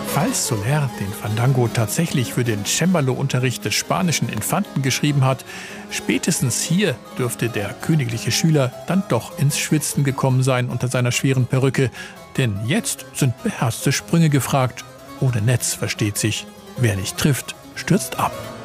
Falls Soler den Fandango tatsächlich für den Cembalo-Unterricht des spanischen Infanten geschrieben hat, spätestens hier dürfte der königliche Schüler dann doch ins Schwitzen gekommen sein unter seiner schweren Perücke. Denn jetzt sind beherzte Sprünge gefragt. Ohne Netz, versteht sich. Wer nicht trifft, stürzt ab.